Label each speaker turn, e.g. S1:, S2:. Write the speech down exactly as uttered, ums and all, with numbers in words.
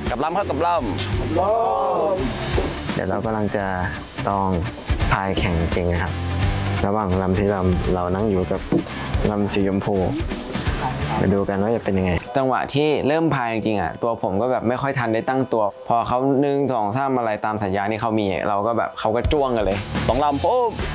S1: กับลำครับกับลำ
S2: เดี๋ยวเรากำลังจะต้องพายแข่งจริงนะครับระหว่างลำที่ลำเรานั่งอยู่กับลำสีชมพูมาดูกันว่าจะเป็นยังไงจังหวะที่เริ่มพายจริงๆอ่ะตัวผมก็แบบไม่ค่อยทันได้ตั้งตัวพอเขาหนึ่งสองสามอะไรตามสัญญาณที่เขามีเราก็แบบเขาก็จ้วงกันเลย
S1: สองลำปุ๊บ